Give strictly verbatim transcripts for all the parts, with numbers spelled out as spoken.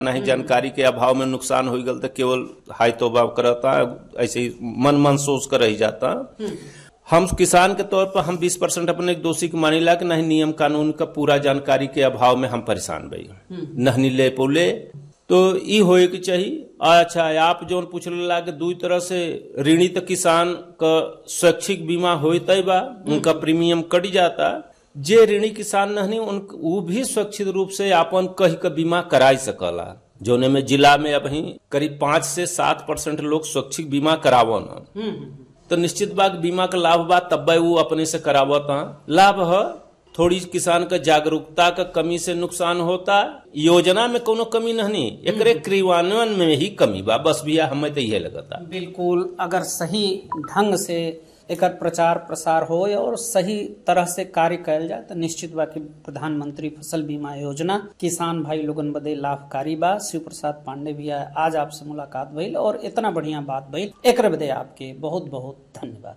नहीं जानकारी के अभाव में नुकसान हो गल तो केवल हाय तौबा करता, ऐसे ही मन मन सोच कर रह जाता। हम किसान के तौर पर हम बीस परसेंट अपने दोषी के मानीला कि नहीं नियम कानून का पूरा जानकारी के अभाव में हम परेशान भई नहीं ले पोले तो ई होए के चाहिए। अच्छा आप जो पूछ ला कि दू तरह से ऋणित किसान का स्वैच्छिक बीमा होते बा, उनका प्रीमियम कट जाता। जे ऋणी किसान नहीं उन वो भी सुरक्षित रूप से अपन कही का बीमा कराई सकला। जोने में जिला में अब ही करीब पांच से सात परसेंट लोग स्वैच्छिक बीमा करावन, तो निश्चित बात बीमा का लाभ बा तब वो अपने से करावता। लाभ है थोड़ी किसान का जागरूकता का कमी से नुकसान होता। योजना में कोनो कमी नहीं, एकरे क्रियान्वयन में ही कमी बा, बस भैया हमें तो यह लगता। बिल्कुल, अगर सही ढंग से एक प्रचार प्रसार हो और सही तरह से कार्य कल जाए तो निश्चित बा कि प्रधानमंत्री फसल बीमा योजना किसान भाई लोगन बदे लाभकारी बा। शिव प्रसाद पांडे भैया आज आपसे मुलाकात भइल और इतना बढ़िया बात भइल, एकरे बदे आपके बहुत बहुत धन्यवाद।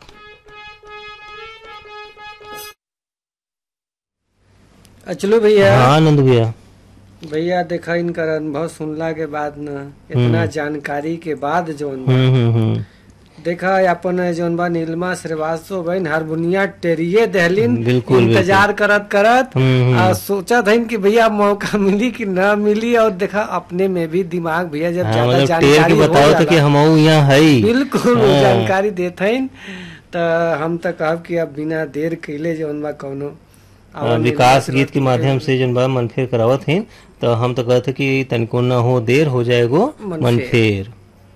चलो भैया। हाँ आनंद भैया। भैया देखा इनका अनुभव सुनला के बाद न इतना जानकारी के बाद जो देखा अपन जोन बा नीलमा श्रीवास्तव बहन हारमोनिया टेरिये दहलीन इंतजार करत करत आ सोचा था कि भैया मौका मिली कि ना मिली, और देखा अपने में भी दिमाग भैया जब ज्यादा मतलब जानकारी बताओ तो कि हम यहाँ है बिल्कुल जानकारी देते तो हम तो कहब कि अब बिना देर कैले जोन बा कौनो विकास गीत के माध्यम से जन बा मन फेर करावत है, तो हम तो कहते कि तनिको न हो देर हो जाएगो मन फेर।